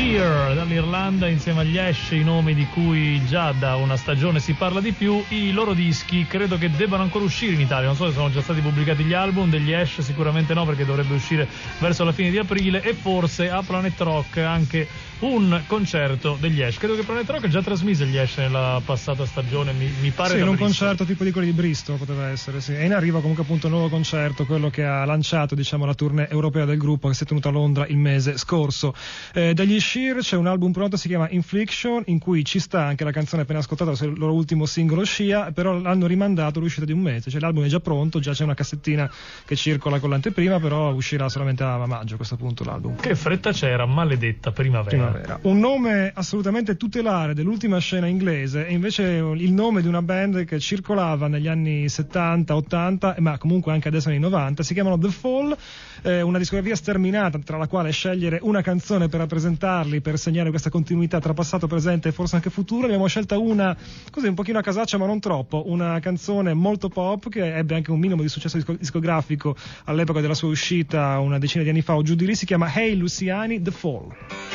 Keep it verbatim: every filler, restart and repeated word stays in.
Sheer dall'Irlanda insieme agli Ash, i nomi di cui già da una stagione si parla di più. I loro dischi credo che debbano ancora uscire in Italia, non so se sono già stati pubblicati gli album degli Ash, sicuramente no, perché dovrebbe uscire verso la fine di aprile, e forse a Planet Rock anche un concerto degli Ash. Credo che Planet Rock già trasmise gli Ash nella passata stagione, mi, mi pare. Sì, in un Bristol. concerto tipo di quelli di Bristol poteva essere, sì. E in arriva comunque appunto un nuovo concerto, quello che ha lanciato, diciamo, la tournée europea del gruppo, che si è tenuta a Londra il mese scorso. Eh, dagli Sheer c'è un album pronto, si chiama Infliction, in cui ci sta anche la canzone appena ascoltata, il loro ultimo singolo Scia, però l'hanno rimandato all'uscita di un mese, cioè l'album è già pronto, già c'è una cassettina che circola con l'anteprima, però uscirà solamente a maggio a questo punto l'album. Che fretta c'era, maledetta primavera. primavera. Un nome assolutamente tutelare dell'ultima scena inglese è invece il nome di una band che circolava negli anni settanta ottanta, ma comunque anche adesso nei novanta. Si chiamano The Fall, eh, una discografia sterminata tra la quale scegliere una canzone per rappresentarli, per segnare questa continuità tra passato, presente e forse anche futuro. Abbiamo scelta una così un pochino a casaccia, ma non troppo, una canzone molto pop che ebbe anche un minimo di successo discografico all'epoca della sua uscita una decina di anni fa o giù di lì. Si chiama Hey Luciani, The Fall.